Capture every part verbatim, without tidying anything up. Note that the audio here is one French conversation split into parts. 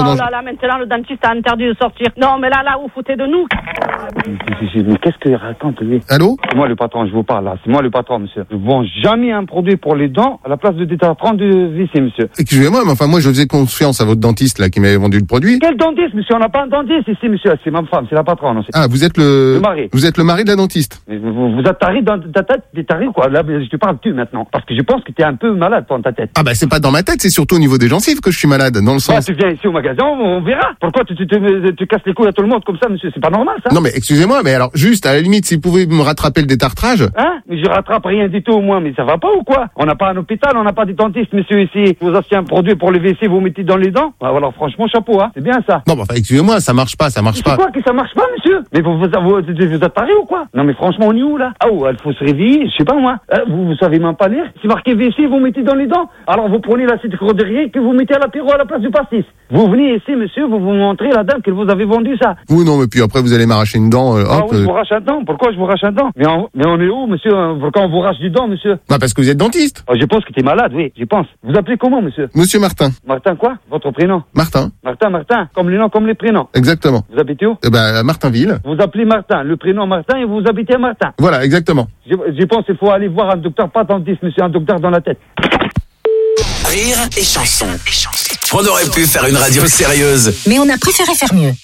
non, là, je... là, maintenant, le dentiste a interdit de sortir. Non, mais là, là, vous foutez de nous. Mais qu'est-ce qu'il raconte, lui? Allô? C'est moi le patron, je vous parle, là. C'est moi le patron, monsieur. Je vends jamais un produit pour les dents à la place de détartrant de V C, monsieur. Excusez-moi, mais enfin, moi, je faisais confiance à votre dentiste, là, qui m'avait vendu le produit. Quel dentiste, monsieur? On n'a pas un dentiste ici, monsieur. C'est ma femme, c'est la patronne. Aussi. Ah, vous êtes le... Le mari. Vous êtes le mari de la dentiste. Mais vous, vous êtes taré dans ta tête, des tarés, quoi. Là, je te parle tu maintenant. Parce que je pense que t'es un peu malade, toi, dans ta tête. Ah, bah, c'est pas dans ma tête, c'est surtout au niveau des gencives que je suis malade, dans le Bah, sens... tu viens ici au magasin, on verra. Pourquoi tu, tu, tu, tu casses les couilles à tout le monde comme ça, monsieur? C'est pas normal, ça. Non, mais excusez-moi, mais alors, juste, à la limite, si vous pouvez me rattraper le détartrage... Hein? Mais je rattrape rien du tout, moi. Mais ça va pas ou quoi? On n'a pas un hôpital, on n'a pas des dentistes, monsieur, ici. Vous achetez un produit pour les W C, vous mettez dans les dents. Bah, alors, franchement, chapeau, hein. C'est bien ça. Non, bah, enfin, excusez-moi, ça marche pas, ça marche C'est pas. quoi que ça marche pas, monsieur? Mais vous, vous, vous, vous, vous êtes taré ou quoi? Non, mais franchement, on est où, là? Ah, oh, il faut se réveiller, je sais pas, moi. Hein, vous, vous savez même pas lire? C'est marqué W C, vous mettez dans les dents. Alors, vous prenez l'acide chlorhydrique que vous mettez à l'apéro à la place du pastis. Vous venez ici, monsieur, vous vous montrez la dame que vous avez vendu ça. Oui, non, mais puis après, vous allez m'arracher une dent, euh, hop. Ah oui, je euh... vous rache un dent. Pourquoi je vous rache un dent? Mais on, mais on est où, monsieur? Pourquoi on vous rache du dent, monsieur? Bah, parce que vous êtes dentiste. Oh, je pense que t'es malade, oui, je pense. Vous appelez comment, monsieur? Monsieur Martin. Martin quoi? Votre prénom? Martin. Martin, Martin, comme les noms, comme les prénoms. Exactement. Vous habitez où? Eh ben, à Martinville. Vous appelez Martin, le prénom Martin et vous habitez à Martin. Voilà, exactement. Je, je pense qu'il faut aller voir un docteur, pas dentiste, monsieur, un docteur dans la tête. Rire et chanson. On aurait pu faire une radio sérieuse, mais on a préféré faire mieux.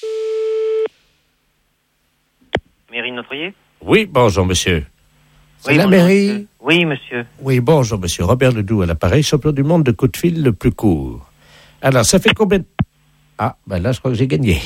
Mairie de Notre-Oyer? Oui, bonjour, monsieur. C'est Oui, la bonjour, mairie? monsieur. Oui, monsieur. Oui, bonjour, monsieur. Robert Ledoux à l'appareil, champion du monde de coup de fil le plus court. Alors, ça fait combien de... Ah, ben là, je crois que j'ai gagné.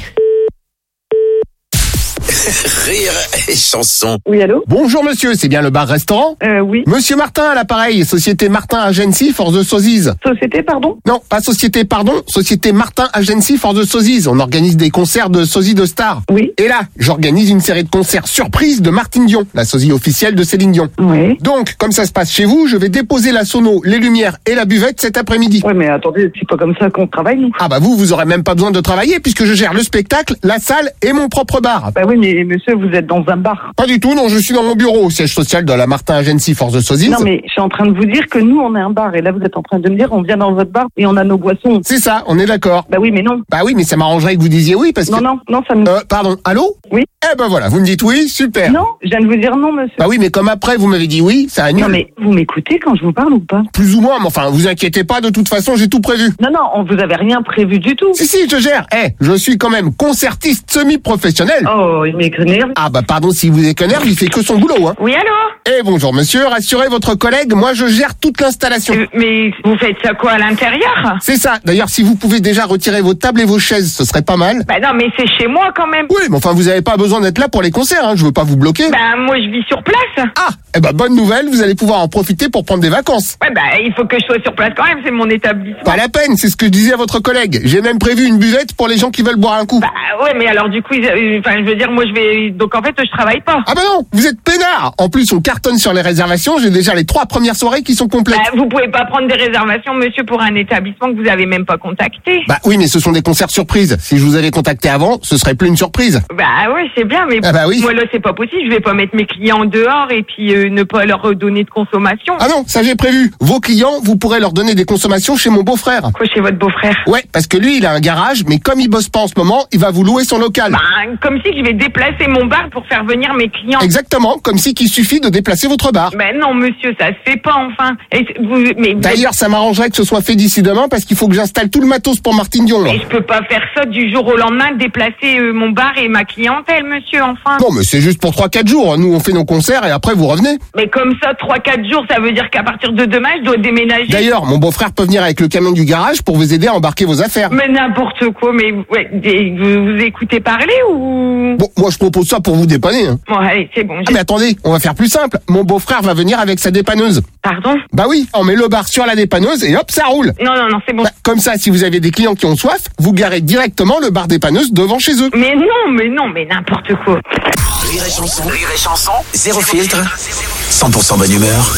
rire et chanson. Oui, allô? Bonjour monsieur, c'est bien le bar-restaurant? Euh, oui. Monsieur Martin à l'appareil, société Martin Agency, force de Sozies. Société, pardon? Non, pas société, pardon, société Martin Agency, force de Sozies. On organise des concerts de sosie de stars. Oui. Et là, j'organise une série de concerts surprises de Martine Dion, la sosie officielle de Céline Dion. Oui. Donc, comme ça se passe chez vous, je vais déposer la sono, les lumières et la buvette cet après-midi. Ouais, mais attendez, c'est pas comme ça qu'on travaille, nous. Ah bah vous, vous aurez même pas besoin de travailler puisque je gère le spectacle, la salle et mon propre bar. Bah oui, mais monsieur, vous êtes dans un bar. Pas du tout, non, je suis dans mon bureau, au siège social de la Martin Agency, force de Sozies. Non, mais je suis en train de vous dire que nous, on est un bar. Et là, vous êtes en train de me dire, on vient dans votre bar et on a nos boissons. C'est ça, on est d'accord. Bah oui, mais non. Bah oui, mais ça m'arrangerait que vous disiez oui parce que... Non, non, non, ça me... Euh, pardon, allô? Oui. Eh ben voilà, vous me dites oui, super. Non, je viens de vous dire non, monsieur. Bah oui, mais comme après vous m'avez dit oui, ça annule. Non, mais vous m'écoutez quand je vous parle ou pas? Plus ou moins, mais enfin, vous inquiétez pas, de toute façon, j'ai tout prévu. Non, non, on vous avait rien prévu du tout. Si, si, je gère. Eh, je suis quand même concertiste semi-professionnel. Oh, il m'énerve. Ah bah pardon, si vous énerve, il fait que son boulot, hein. Oui, allô? Eh bonjour monsieur, rassurez votre collègue, moi je gère toute l'installation. Euh, mais vous faites ça quoi, à l'intérieur? C'est ça, d'ailleurs si vous pouvez déjà retirer vos tables et vos chaises, ce serait pas mal. Bah non, mais c'est chez moi quand même. Oui, mais enfin vous avez pas besoin d'être là pour les concerts, hein, je veux pas vous bloquer. Bah moi je vis sur place. Ah, eh ben bonne nouvelle, vous allez pouvoir en profiter pour prendre des vacances. Ouais, bah il faut que je sois sur place quand même, c'est mon établissement. Pas la peine, c'est ce que je disais à votre collègue. J'ai même prévu une buvette pour les gens qui veulent boire un coup. Bah ouais, mais alors du coup, ils- enfin je veux dire, moi je vais... Donc en fait, je travaille pas. Ah bah non, vous êtes peinard. En plus, on cartonne sur les réservations, j'ai déjà les trois premières soirées qui sont complètes. Bah, vous pouvez pas prendre des réservations, monsieur, pour un établissement que vous avez même pas contacté. Bah oui, mais ce sont des concerts surprises. Si je vous avais contacté avant, ce serait plus une surprise. Bah ouais, c'est bien, mais Ah bah oui. moi là c'est pas possible, je vais pas mettre mes clients dehors et puis euh, ne pas leur donner de consommation. Ah non, ça j'ai prévu. Vos clients, vous pourrez leur donner des consommations chez mon beau-frère. Quoi, chez votre beau-frère? Ouais, parce que lui, il a un garage, mais comme il bosse pas en ce moment, il va vous louer son local. Bah, comme si je vais déplacer mon bar pour faire venir mes clients. Exactement, comme si qu'il suffit de déplacer votre bar. Ben non, monsieur, ça se fait pas, enfin. Et c'est- vous, mais vous D'ailleurs, ça m'arrangerait que ce soit fait d'ici demain parce qu'il faut que j'installe tout le matos pour Martine Dion. là. mais je peux pas faire ça du jour au lendemain, déplacer euh, mon bar et ma clientèle, monsieur, enfin. Non, mais c'est juste pour trois quatre jours. Nous, on fait nos concerts et après, vous revenez. Mais comme ça, trois quatre jours, ça veut dire qu'à partir de demain, je dois déménager. D'ailleurs, mon beau-frère peut venir avec le camion du garage pour vous aider à embarquer vos affaires. Mais n'importe quoi, mais ouais, des- vous, vous écoutez parler ou... Bon, moi, je propose ça pour vous dépanner. hein. Bon, allez, c'est bon. Ah, j'ai- mais attendez, on va faire plus simple. Mon beau-frère va venir avec sa dépanneuse. Pardon? Bah oui, on met le bar sur la dépanneuse et hop, ça roule. Non, non, non, c'est bon. Bah, comme ça, si vous avez des clients qui ont soif, vous garez directement le bar dépanneuse devant chez eux. Mais non, mais non, mais n'importe quoi. Rire et chanson. Rire et chanson. Zéro filtre. cent pour cent bonne humeur.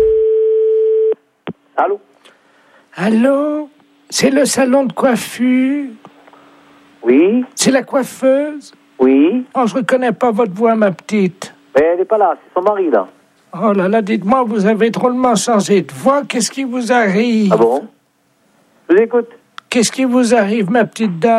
Allô? Allô? C'est le salon de coiffure? Oui, C'est la coiffeuse? oui. Oh, je reconnais pas votre voix, ma petite. Mais elle n'est pas là, c'est son mari, là. Oh là là, dites-moi, vous avez drôlement changé de voix. Qu'est-ce qui vous arrive? Ah bon? Je vous écoute. Qu'est-ce qui vous arrive, ma petite dame?